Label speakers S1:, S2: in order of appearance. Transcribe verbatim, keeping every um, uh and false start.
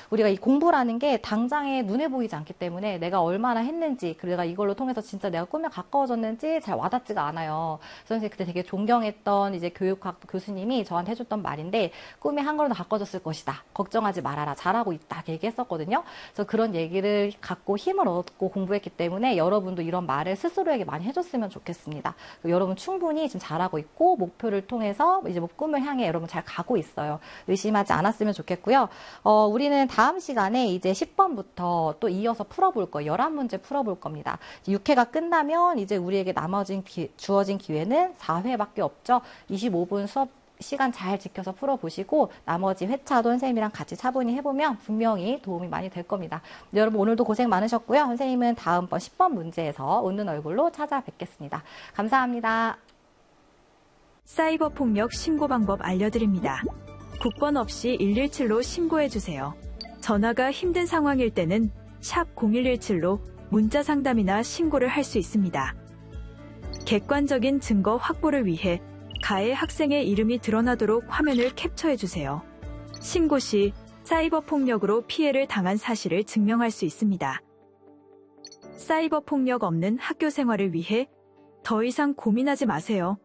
S1: 우리가 이 공부라는 게 당장에 눈에 보이지 않기 때문에 내가 얼마나 했는지, 그리고 내가 이걸로 통해서 진짜 내가 꿈에 가까워졌는지 잘 와닿지가 않아요. 선생님 그때 되게 존경했던 이제 교육학 교수님이 저한테 해줬던 말인데, 꿈에 한 걸음 더 가까워졌을 것이다. 걱정하지 말아라. 잘하고 있다. 얘기했었거든요. 그래서 그런 얘기를 갖고 힘을 얻고 공부했기 때문에 여러분도 이런 말을 스스로에게 많이 해줬으면 좋겠습니다. 여러분 충분히 지금 잘하고 있고 목표를 통해서 이제 뭐 꿈을 향해 여러분 잘 가고 있어요. 의심하지 않았으면 좋겠고요. 어, 우리는 다음 시간에 이제 십 번부터 또 이어서 풀어볼 거예요. 열한 문제 풀어볼 겁니다. 육 회가 끝나면 이제 우리에게 남아진 기, 주어진 기회는 사 회밖에 없죠. 이십오 분 수업 시간 잘 지켜서 풀어보시고 나머지 회차도 선생님이랑 같이 차분히 해보면 분명히 도움이 많이 될 겁니다. 여러분 오늘도 고생 많으셨고요. 선생님은 다음번 십 번 문제에서 웃는 얼굴로 찾아뵙겠습니다. 감사합니다.
S2: 사이버 폭력 신고 방법 알려드립니다. 국번 없이 일일칠로 신고해주세요. 전화가 힘든 상황일 때는 샵 공일일칠로 문자 상담이나 신고를 할 수 있습니다. 객관적인 증거 확보를 위해 가해 학생의 이름이 드러나도록 화면을 캡처해주세요. 신고 시 사이버 폭력으로 피해를 당한 사실을 증명할 수 있습니다. 사이버 폭력 없는 학교 생활을 위해 더 이상 고민하지 마세요.